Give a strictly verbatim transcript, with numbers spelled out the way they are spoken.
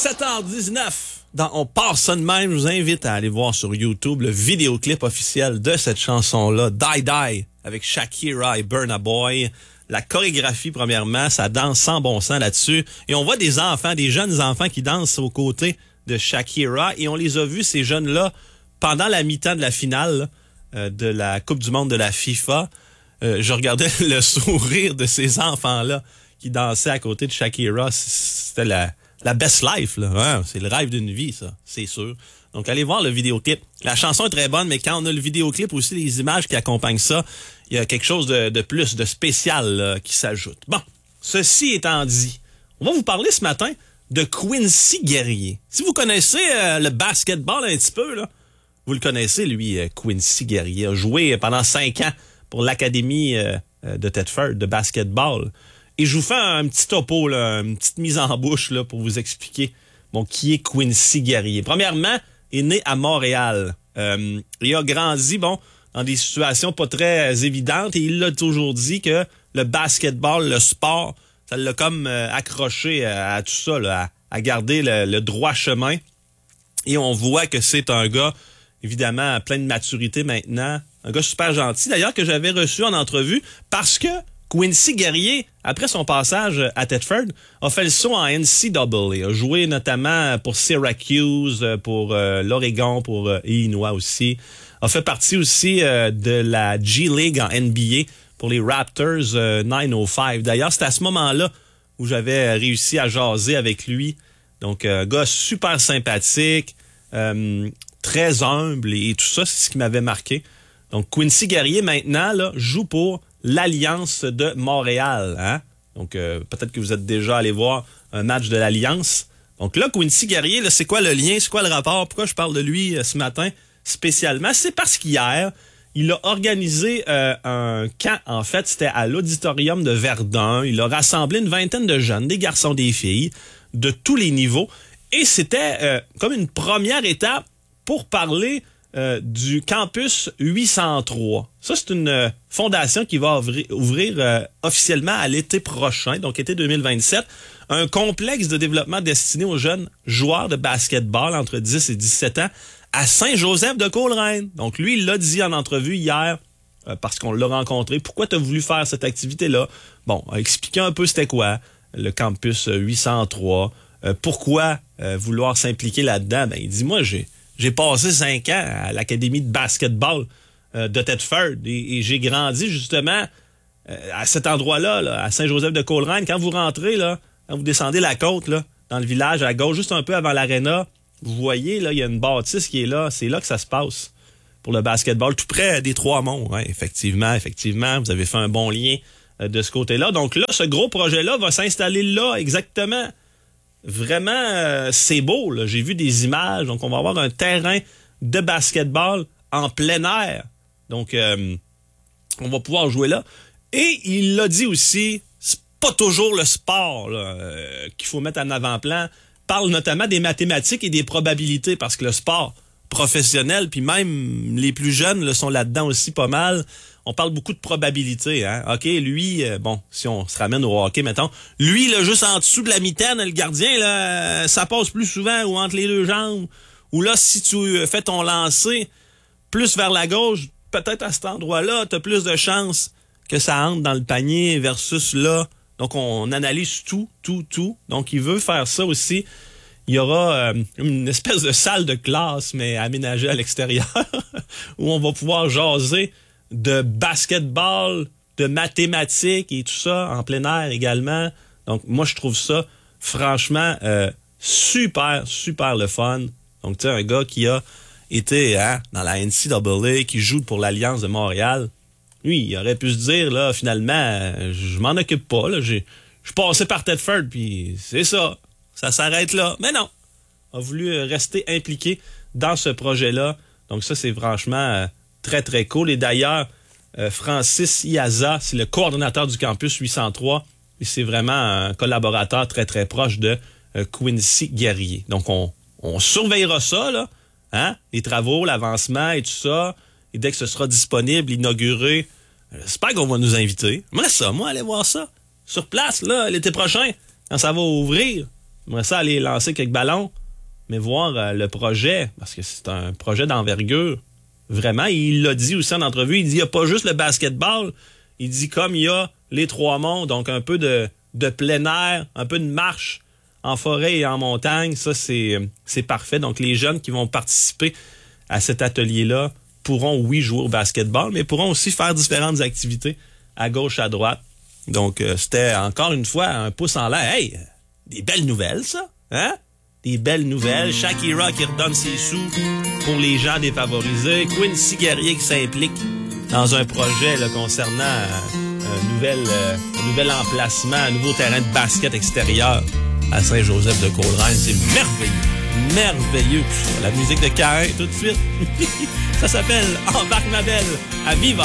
sept heures dix-neuf. Dans On part ça de même, je vous invite à aller voir sur YouTube le vidéoclip officiel de cette chanson-là, Die Die, avec Shakira et Burna Boy. La chorégraphie, premièrement, ça danse sans bon sens là-dessus. Et on voit des enfants, des jeunes enfants qui dansent aux côtés de Shakira. Et on les a vus, ces jeunes-là, pendant la mi-temps de la finale euh, de la Coupe du monde de la FIFA. Euh, je regardais le sourire de ces enfants-là qui dansaient à côté de Shakira. C'était la... La best life, là. Hein? C'est le rêve d'une vie, ça. C'est sûr. Donc, allez voir le vidéoclip. La chanson est très bonne, mais quand on a le vidéoclip aussi, les images qui accompagnent ça, il y a quelque chose de, de plus, de spécial, là, qui s'ajoute. Bon. Ceci étant dit, on va vous parler ce matin de Quincy Guerrier. Si vous connaissez euh, le basketball un petit peu, là, vous le connaissez, lui, euh, Quincy Guerrier. Il a joué pendant cinq ans pour l'Académie euh, de Thetford de basketball. Et je vous fais un petit topo, là, une petite mise en bouche là, pour vous expliquer bon, qui est Quincy Guerrier. Premièrement, il est né à Montréal. Euh, il a grandi bon, dans des situations pas très évidentes et il l'a toujours dit que le basketball, le sport, ça l'a comme euh, accroché à, à tout ça, là, à, à garder le, le droit chemin. Et on voit que c'est un gars, évidemment, plein de maturité maintenant. Un gars super gentil, d'ailleurs, que j'avais reçu en entrevue parce que Quincy Guerrier, après son passage à Thetford, a fait le saut en N C double A. A joué notamment pour Syracuse, pour euh, l'Oregon, pour euh, Illinois aussi. A fait partie aussi euh, de la G-League en N B A pour les Raptors euh, neuf cent cinq. D'ailleurs, c'est à ce moment-là où j'avais réussi à jaser avec lui. Donc, un euh, gars super sympathique, euh, très humble et, et tout ça, c'est ce qui m'avait marqué. Donc, Quincy Guerrier, maintenant, là, joue pour l'Alliance de Montréal. Hein? Donc, euh, peut-être que vous êtes déjà allé voir un match de l'Alliance. Donc là, Quincy Guerrier, là, c'est quoi le lien? C'est quoi le rapport? Pourquoi je parle de lui euh, ce matin spécialement? C'est parce qu'hier, il a organisé euh, un camp. En fait, c'était à l'auditorium de Verdun. Il a rassemblé une vingtaine de jeunes, des garçons, des filles, de tous les niveaux. Et c'était euh, comme une première étape pour parler Euh, du campus huit cent trois. Ça, c'est une euh, fondation qui va ouvrir, ouvrir euh, officiellement à l'été prochain, donc été deux mille vingt-sept, un complexe de développement destiné aux jeunes joueurs de basketball entre dix et dix-sept ans à Saint-Joseph-de-Coleraine. Donc, lui, il l'a dit en entrevue hier, euh, parce qu'on l'a rencontré. Pourquoi tu as voulu faire cette activité-là? Bon, expliquer un peu c'était quoi, le campus huit cent trois. Euh, pourquoi euh, vouloir s'impliquer là-dedans? Ben, il dit, moi, j'ai J'ai passé cinq ans à l'Académie de basketball euh, de Thetford et, et j'ai grandi justement euh, à cet endroit-là, là, à Saint-Joseph-de-Coleraine. Quand vous rentrez, là, quand vous descendez la côte, là, dans le village à gauche, juste un peu avant l'aréna, vous voyez, là, il y a une bâtisse qui est là. C'est là que ça se passe pour le basketball, tout près des Trois-Monts. Ouais, effectivement, effectivement, vous avez fait un bon lien euh, de ce côté-là. Donc là, ce gros projet-là va s'installer là, exactement. Vraiment, euh, c'est beau, là. J'ai vu des images. Donc, on va avoir un terrain de basketball en plein air. Donc, euh, on va pouvoir jouer là. Et il l'a dit aussi, c'est pas toujours le sport là, euh, qu'il faut mettre en avant-plan. Il parle notamment des mathématiques et des probabilités parce que le sport professionnel, puis même les plus jeunes là, sont là-dedans aussi pas mal. On parle beaucoup de probabilité, hein. OK, lui, euh, bon, si on se ramène au hockey, mettons, lui, là, juste en dessous de la mitaine, le gardien, là, euh, ça passe plus souvent ou entre les deux jambes. Ou là, si tu euh, fais ton lancer plus vers la gauche, peut-être à cet endroit-là, t'as plus de chances que ça entre dans le panier versus là. Donc, on analyse tout, tout, tout. Donc, il veut faire ça aussi. Il y aura euh, une espèce de salle de classe, mais aménagée à l'extérieur, où on va pouvoir jaser de basketball, de mathématiques et tout ça, en plein air également. Donc, moi, je trouve ça, franchement, euh, super, super le fun. Donc, tu sais, un gars qui a été hein, dans la N C double A, qui joue pour l'Alliance de Montréal, lui, il aurait pu se dire, là, finalement, euh, je m'en occupe pas, là, j'ai, je passais par Thetford, puis c'est ça, ça s'arrête là. Mais non, a voulu rester impliqué dans ce projet-là. Donc, ça, c'est franchement euh, très, très cool. Et d'ailleurs, euh, Francis Iaza, c'est le coordonnateur du campus huit cent trois, et c'est vraiment un collaborateur très, très proche de euh, Quincy Guerrier. Donc, on, on surveillera ça, là, hein, les travaux, l'avancement et tout ça. Et dès que ce sera disponible, inauguré, j'espère qu'on va nous inviter. Moi, ça, moi, aller voir ça. Sur place, là, l'été prochain, quand ça va ouvrir. J'aimerais ça aller lancer quelques ballons, mais voir euh, le projet, parce que c'est un projet d'envergure. Vraiment, il l'a dit aussi en entrevue, il dit il n'y a pas juste le basketball, il dit comme il y a les trois monts, donc un peu de, de plein air, un peu de marche en forêt et en montagne, ça c'est, c'est parfait. Donc les jeunes qui vont participer à cet atelier-là pourront, oui, jouer au basketball, mais pourront aussi faire différentes activités à gauche, à droite. Donc euh, c'était encore une fois un pouce en l'air. Hey, des belles nouvelles, ça, hein? Des belles nouvelles. Shakira qui redonne ses sous pour les gens défavorisés. Quincy Guerrier qui s'implique dans un projet là, concernant euh, un, nouvel, euh, un nouvel emplacement, un nouveau terrain de basket extérieur à Saint-Joseph-de-Caudrenne. C'est merveilleux. Merveilleux. La musique de Caïn, tout de suite. Ça s'appelle Embarque ma belle à Viva.